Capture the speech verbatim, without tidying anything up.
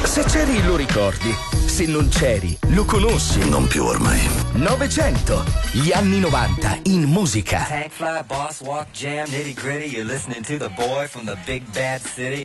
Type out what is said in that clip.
Se c'eri lo ricordi, se non c'eri lo conosci. Non più ormai. Novecento, gli anni novanta in musica. Tank fly, boss walk, jam, nitty gritty. You're listening to the boy from the big bad city.